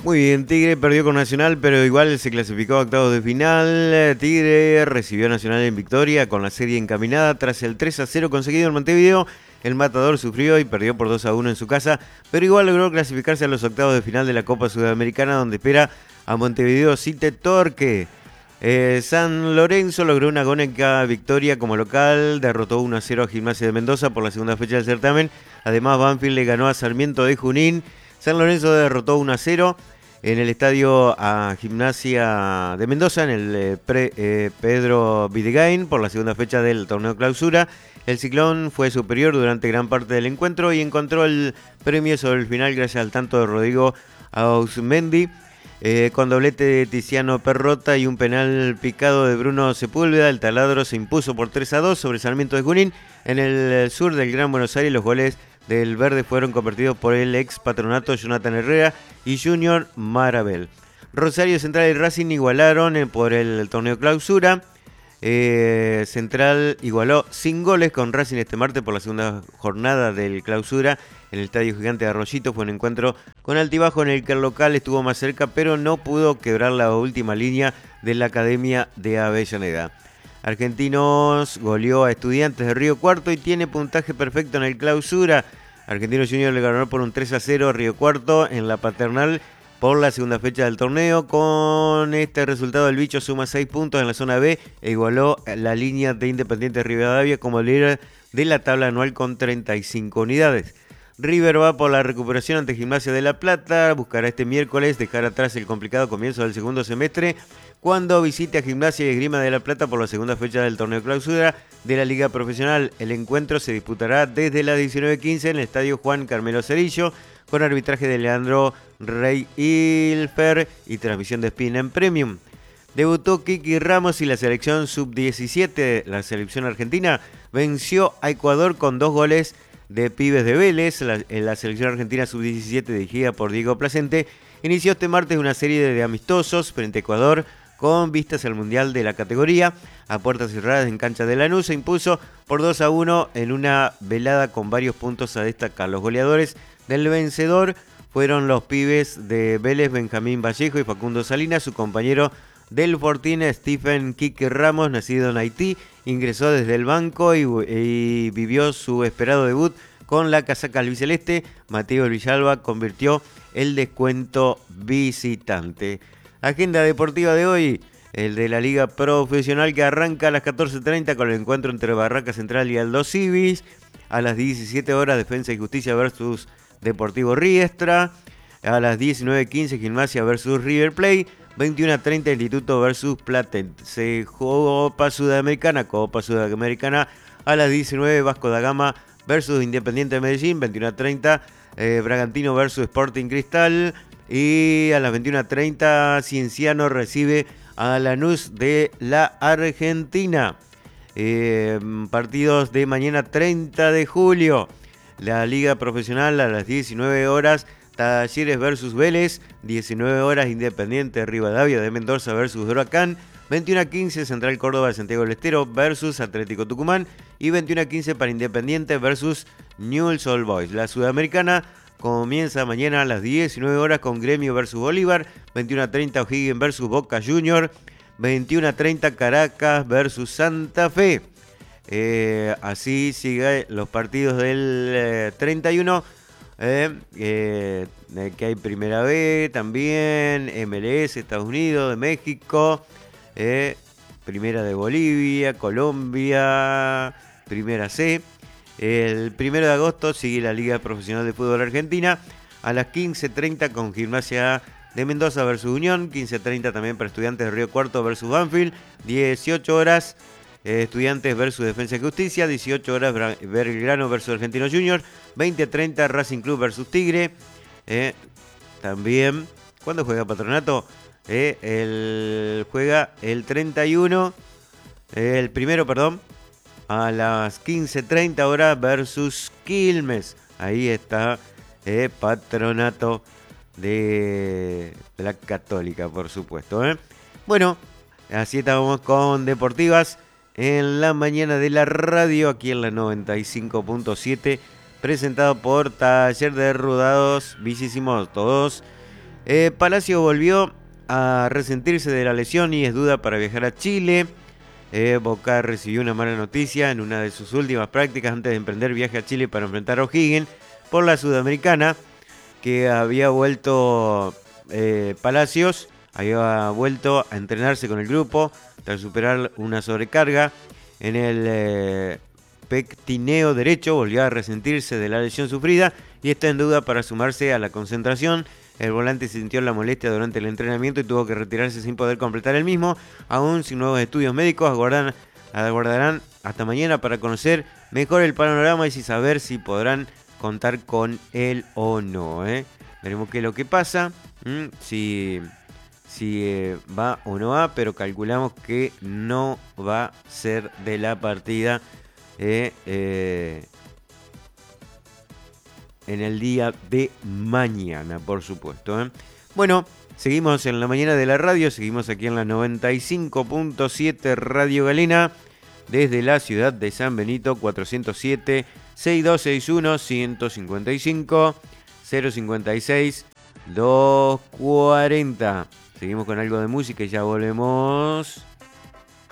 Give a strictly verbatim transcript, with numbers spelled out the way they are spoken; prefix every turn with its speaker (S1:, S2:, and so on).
S1: Muy bien, Tigre perdió con Nacional, pero igual se clasificó a octavos de final. Tigre recibió a Nacional en victoria con la serie encaminada tras el tres a cero conseguido en Montevideo. El Matador sufrió y perdió por dos a uno en su casa, pero igual logró clasificarse a los octavos de final de la Copa Sudamericana, donde espera a Montevideo City Torque. Eh, San Lorenzo logró una agónica victoria como local, derrotó uno a cero a Gimnasia de Mendoza por la segunda fecha del certamen. Además, Banfield le ganó a Sarmiento de Junín. San Lorenzo derrotó uno a cero en el estadio a Gimnasia de Mendoza, en el eh, pre, eh, Pedro Videgain, por la segunda fecha del torneo clausura. El Ciclón fue superior durante gran parte del encuentro y encontró el premio sobre el final gracias al tanto de Rodrigo Ausmendi, eh, con doblete de Tiziano Perrota y un penal picado de Bruno Sepúlveda. El Taladro se impuso por tres a dos sobre Sarmiento de Junín. En el sur del Gran Buenos Aires, los goles del verde fueron convertidos por el ex Patronato Jonathan Herrera y Junior Marabel. Rosario Central y Racing igualaron por el torneo clausura. Eh, Central igualó sin goles con Racing este martes por la segunda jornada del clausura en el Estadio Gigante de Arroyito. Fue un encuentro con altibajo en el que el local estuvo más cerca, pero no pudo quebrar la última línea de la Academia de Avellaneda. Argentinos goleó a Estudiantes de Río Cuarto y tiene puntaje perfecto en el clausura. Argentinos Juniors le ganó por un tres a cero a Río Cuarto en la Paternal por la segunda fecha del torneo. Con este resultado el bicho suma seis puntos en la zona B e igualó la línea de Independiente Rivadavia como líder de la tabla anual con treinta y cinco unidades. River va por la recuperación ante Gimnasia de La Plata, buscará este miércoles dejar atrás el complicado comienzo del segundo semestre cuando visite a Gimnasia y Esgrima de La Plata por la segunda fecha del torneo clausura de la Liga Profesional. El encuentro se disputará desde las diecinueve quince en el Estadio Juan Carmelo Cerillo, con arbitraje de Leandro Rey Ilfer y transmisión de Spin en Premium. Debutó Kiki Ramos y la selección sub diecisiete, la selección argentina, venció a Ecuador con dos goles de pibes de Vélez. La, la selección argentina sub diecisiete, dirigida por Diego Placente, inició este martes una serie de, de amistosos frente a Ecuador con vistas al Mundial de la categoría. A puertas cerradas en cancha de Lanús se impuso por dos a uno en una velada con varios puntos a destacar. Los goleadores del vencedor fueron los pibes de Vélez, Benjamín Vallejo y Facundo Salinas. Su compañero del Fortín, Stephen Quique Ramos, nacido en Haití, ingresó desde el banco y, y vivió su esperado debut con la casaca albiceleste. Mateo Villalba convirtió el descuento visitante. Agenda deportiva de hoy, el de la Liga Profesional, que arranca a las catorce treinta con el encuentro entre Barraca Central y Aldo Civis. A las diecisiete horas, Defensa y Justicia versus Deportivo Riestra. A las diecinueve quince, Gimnasia versus River Plate. veintiuno treinta, Instituto versus Platense. Copa Sudamericana, Copa Sudamericana. A las diecinueve, Vasco da Gama versus Independiente de Medellín. veintiuno treinta, eh, Bragantino versus Sporting Cristal. Y a las veintiuno treinta, Cienciano recibe a Lanús de la Argentina. Eh, partidos de mañana treinta de julio. La Liga Profesional a las diecinueve horas, Talleres versus Vélez. diecinueve horas, Independiente Rivadavia de Mendoza versus Huracán. veintiuno quince, Central Córdoba de Santiago del Estero versus Atlético Tucumán. Y veintiuno quince para Independiente versus Newell's Old Boys. La Sudamericana comienza mañana a las diecinueve horas con Gremio versus Bolívar. veintiuno treinta, O'Higgins versus Boca Junior. veintiuno treinta, Caracas versus Santa Fe. Eh, así siguen los partidos del eh, treinta y uno. Eh, eh, que hay Primera B también, M L S, Estados Unidos, de México, eh, Primera de Bolivia, Colombia, Primera C. El primero de agosto sigue la Liga Profesional de Fútbol Argentina a las quince treinta con Gimnasia de Mendoza versus Unión. quince treinta también para Estudiantes de Río Cuarto versus Banfield. dieciocho horas, eh, Estudiantes versus Defensa y Justicia. dieciocho horas, Belgrano versus Argentinos Juniors. veinte treinta, Racing Club versus Tigre. Eh, también, ¿cuándo juega Patronato? Eh, el, juega el treinta y uno, eh, el primero, perdón, a las quince treinta horas versus Quilmes. Ahí está eh, Patronato de la Católica, por supuesto. ¿eh? Bueno, así estamos con Deportivas en la mañana de la radio, aquí en la noventa y cinco punto siete, presentado por Taller de Rodados Vicísimos, todos Eh, Palacio volvió a resentirse de la lesión y es duda para viajar a Chile. Eh, Boca recibió una mala noticia en una de sus últimas prácticas antes de emprender viaje a Chile para enfrentar a O'Higgins por la Sudamericana, que había vuelto eh, Palacios, había vuelto a entrenarse con el grupo tras superar una sobrecarga en el eh, pectineo derecho. Volvió a resentirse de la lesión sufrida y está en duda para sumarse a la concentración. El volante sintió la molestia durante el entrenamiento y tuvo que retirarse sin poder completar el mismo. Aún sin nuevos estudios médicos, aguardan, aguardarán hasta mañana para conocer mejor el panorama y saber si podrán contar con él o no. ¿eh? Veremos qué es lo que pasa, ¿m? si, si eh, va o no va, pero calculamos que no va a ser de la partida. Eh, eh, en el día de mañana, por supuesto. ¿eh? Bueno, seguimos en la mañana de la radio, seguimos aquí en la noventa y cinco punto siete Radio Galena, desde la ciudad de San Benito, cuatrocientos siete, seis dos seis uno, ciento cincuenta y cinco, cero cincuenta y seis, doscientos cuarenta. Seguimos con algo de música y ya volvemos.